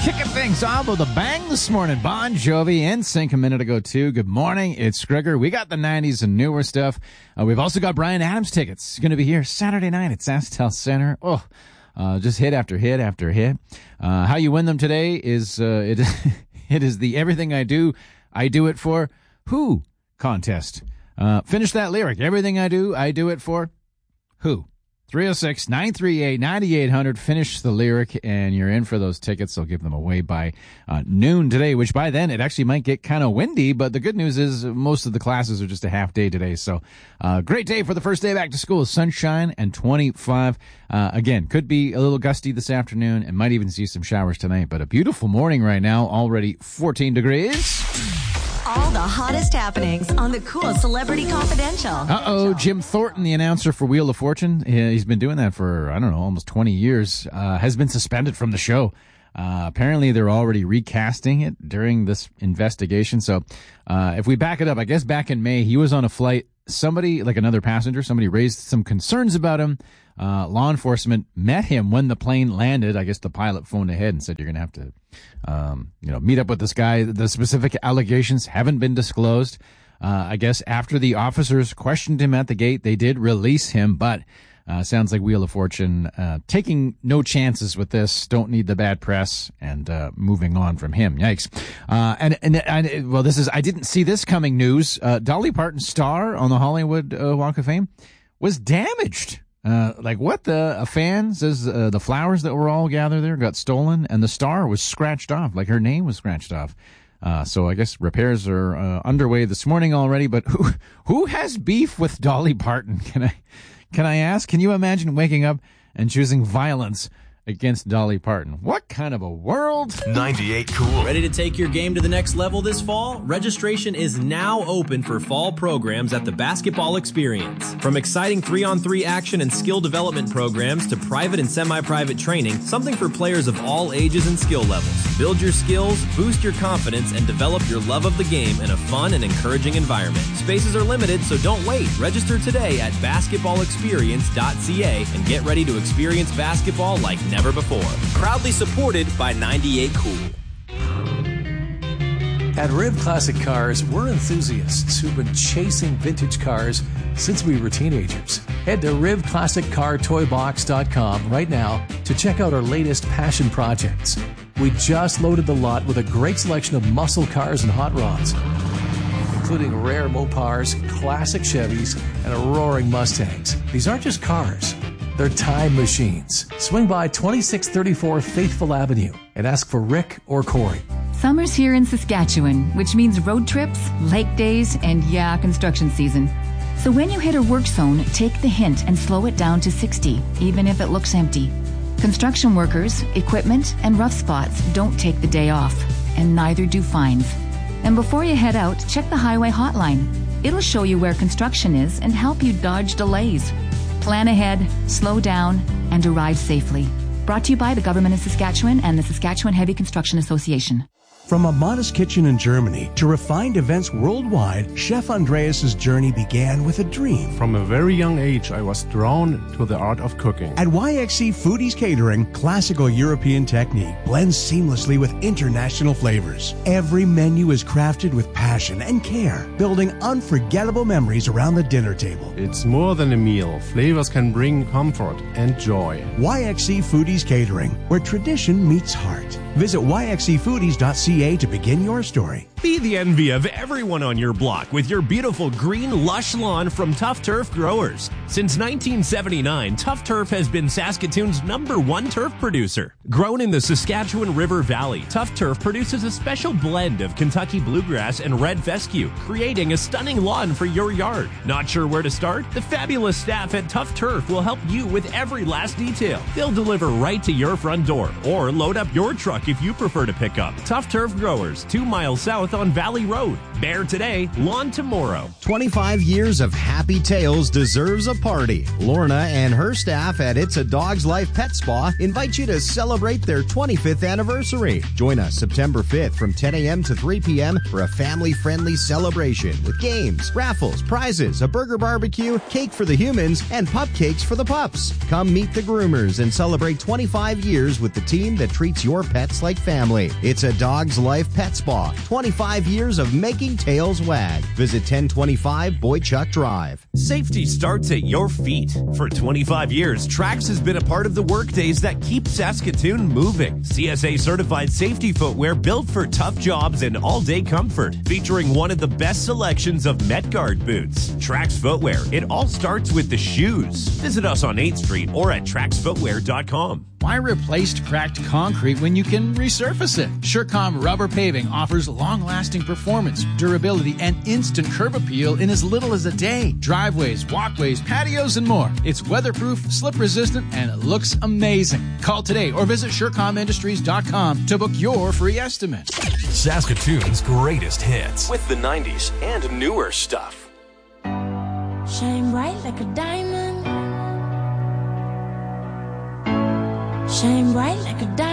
Kicking things off with a bang this morning. Bon Jovi and Sync a minute ago, too. Good morning. It's Grigor. We got the 90s and newer stuff. We've also got Bryan Adams tickets. Going to be here Saturday night at SaskTel Center. Just hit after hit after hit. How you win them today is it is the Everything I Do It For Who contest. Finish that lyric. Everything I do it for who? 306-938-9800. Finish the lyric, and you're in for those tickets. They'll give them away by noon today, which by then it actually might get kind of windy. But the good news is most of the classes are just a half day today. So great day for the first day back to school. Sunshine and 25. Again, could be a little gusty this afternoon and might even see some showers tonight. But a beautiful morning right now. Already 14 degrees. All the hottest happenings on the Cool Celebrity Confidential. Jim Thornton, the announcer for Wheel of Fortune, he's been doing that for, almost 20 years, has been suspended from the show. Apparently they're already recasting it during this investigation. So if we back it up, I guess back in May, he was on a flight. Somebody, like another passenger, somebody raised some concerns about him. Law enforcement met him when the plane landed. I guess the pilot phoned ahead and said, you're going to have to, meet up with this guy. The specific allegations haven't been disclosed. I guess after the officers questioned him at the gate, they did release him, but sounds like Wheel of Fortune taking no chances with this, don't need the bad press, and moving on from him. Yikes. I didn't see this coming news. Dolly Parton's star on the Hollywood Walk of Fame was damaged. A fan says the flowers that were all gathered there got stolen, and the star was scratched off, like her name was scratched off. So I guess repairs are underway this morning already, but who has beef with Dolly Parton? Can I ask? Can you imagine waking up and choosing violence against Dolly Parton? What kind of a world? 98 Cool. Ready to take your game to the next level this fall? Registration is now open for fall programs at the Basketball Experience. From exciting 3-on-3 action and skill development programs to private and semi-private training, something for players of all ages and skill levels. Build your skills, boost your confidence, and develop your love of the game in a fun and encouraging environment. Spaces are limited, so don't wait. Register today at basketballexperience.ca and get ready to experience basketball like never before. Proudly supported by 98 Cool. At Riv Classic Cars, we're enthusiasts who've been chasing vintage cars since we were teenagers. Head to RivClassicCarToyBox.com right now to check out our latest passion projects. We just loaded the lot with a great selection of muscle cars and hot rods, including rare Mopars, classic Chevys, and roaring Mustangs. These aren't just cars. They're time machines. Swing by 2634 Faithful Avenue and ask for Rick or Corey. Summer's here in Saskatchewan, which means road trips, lake days, and construction season. So when you hit a work zone, take the hint and slow it down to 60, even if it looks empty. Construction workers, equipment, and rough spots don't take the day off, and neither do fines. And before you head out, check the highway hotline. It'll show you where construction is and help you dodge delays. Plan ahead, slow down, and arrive safely. Brought to you by the Government of Saskatchewan and the Saskatchewan Heavy Construction Association. From a modest kitchen in Germany to refined events worldwide, Chef Andreas' journey began with a dream. From a very young age, I was drawn to the art of cooking. At YXC Foodies Catering, classical European technique blends seamlessly with international flavors. Every menu is crafted with passion and care, building unforgettable memories around the dinner table. It's more than a meal. Flavors can bring comfort and joy. YXC Foodies Catering, where tradition meets heart. Visit yxcfoodies.ca to begin your story. Be the envy of everyone on your block with your beautiful green, lush lawn from Tough Turf Growers. Since 1979, Tough Turf has been Saskatoon's #1 turf producer. Grown in the Saskatchewan River Valley, Tough Turf produces a special blend of Kentucky bluegrass and red fescue, creating a stunning lawn for your yard. Not sure where to start? The fabulous staff at Tough Turf will help you with every last detail. They'll deliver right to your front door or load up your truck if you prefer to pick up. Tough Turf Growers, 2 miles south on Valley Road. Bear today, lawn tomorrow. 25 years of happy tales deserves a party. Lorna and her staff at It's a Dog's Life Pet Spa invite you to celebrate their 25th anniversary. Join us September 5th from 10 a.m. to 3 p.m. for a family-friendly celebration with games, raffles, prizes, a burger barbecue, cake for the humans, and pup cakes for the pups. Come meet the groomers and celebrate 25 years with the team that treats your pet pets like family. It's a Dog's Life Pet Spa. 25 years of making tails wag. Visit 1025 Boychuk Drive. Safety starts at your feet. For 25 years, Trax has been a part of the workdays that keep Saskatoon moving. CSA certified safety footwear built for tough jobs and all-day comfort, featuring one of the best selections of Metguard boots. Trax Footwear. It all starts with the shoes. Visit us on 8th Street or at traxfootwear.com. Why replace cracked concrete when you can resurface it? Surecom Rubber Paving offers long-lasting performance, durability, and instant curb appeal in as little as a day. Driveways, walkways, patios, and more. It's weatherproof, slip-resistant, and it looks amazing. Call today or visit SurecomIndustries.com to book your free estimate. Saskatoon's greatest hits. With the 90s and newer stuff. Shine bright like a diamond. Shine bright like a diamond.